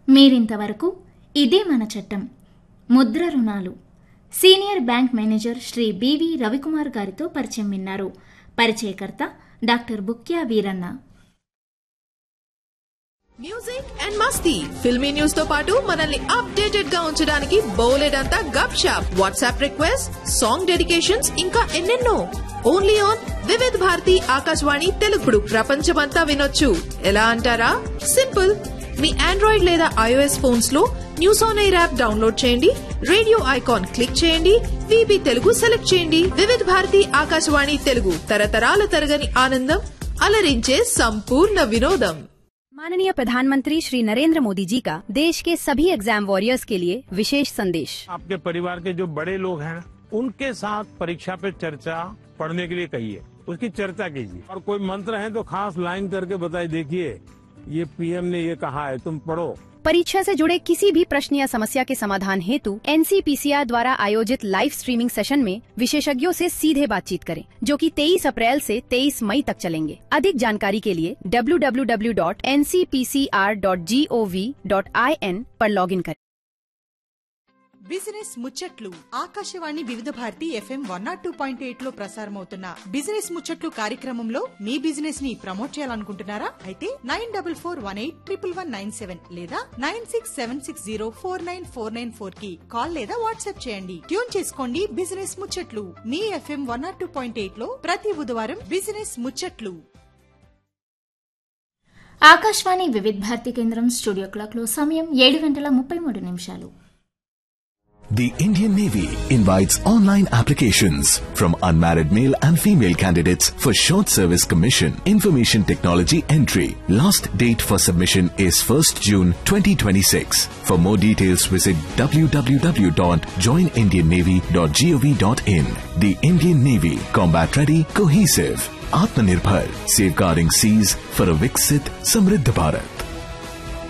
మీరింతవరకు ఇదే మన చట్టం ముద్ర రుణాలు senior bank manager Shri BV Ravikumar గారితో పరిచయం విన్నారు. పరిచయకర్త doctor Bukya Veeranna. Music and Masti filmy news తో పాటు మనల్ని అప్డేటెడ్ గా ఉంచడానికి బోలెడంతా గప్ shop, WhatsApp request, song dedications, ఇంకా ఎన్నెన్నో. Only on Vividh Bharati Akashvani తెలుగుడు. ప్రపంచమంతా వినొచ్చు. ఎలా అంటారా? సింపుల్. మీ ఆండ్రాయిడ్ లేదా ఐఓఎస్ ఫోన్స్ లో news on air app download చేయండి, రేడియో ఐకాన్ క్లిక్ చేయండి, వీబీ తెలుగు సెలెక్ట్ చేయండి. వివిధ భారతి ఆకాశవాణి తెలుగు, తరతరాల తరగని ఆనందం, అలరించే సంపూర్ణ వినోదం. माननीय प्रधानमंत्री श्री नरेंद्र मोदी जी का देश के सभी एग्जाम वॉरियर्स के लिए विशेष संदेश। आपके परिवार के जो बड़े लोग हैं उनके साथ परीक्षा पे चर्चा पढ़ने के लिए कहिए, उसकी चर्चा कीजिए और कोई मंत्र है तो खास लाइन करके बताइए, देखिए ये पीएम ने ये कहा है, तुम पढ़ो। परीक्षा से जुड़े किसी भी प्रश्न या समस्या के समाधान हेतु एनसीपीसीआर द्वारा आयोजित लाइव स्ट्रीमिंग सेशन में विशेषज्ञों से सीधे बातचीत करें, जो कि 23 अप्रैल से 23 मई तक चलेंगे। अधिक जानकारी के लिए www.ncpcr.gov.in पर लॉगिन करें। బిజినెస్ ముచ్చట్లు ఆకాశవాణి వివిధ భారతి FM 102.8 లో ప్రసారమవుతున్న బిజినెస్ ముచ్చట్లు కార్యక్రమంలో మీ బిజినెస్ ని ప్రమోట్ చేయాలనుకుంటున్నారా? అయితే 9448119197 లేదా 9676049494 కి కాల్ లేదా వాట్సాప్ చేయండి. ట్యూన్ చేసుకోండి బిజినెస్ ముచ్చట్లు మీ FM 102.8 లో ప్రతి బుధవారం బిజినెస్ ముచ్చట్లు. ఆకాశవాణి వివిధ భారతి కేంద్రం స్టూడియో క్లాక్ లో సమయం 7:33. The Indian Navy invites online applications from unmarried male and female candidates for Short Service Commission Information Technology Entry. Last date for submission is 1st June 2026. For more details visit www.joinindiannavy.gov.in. The Indian Navy, combat ready, cohesive, Atmanirbhar, safeguarding seas for a Viksit Samriddha Bharat.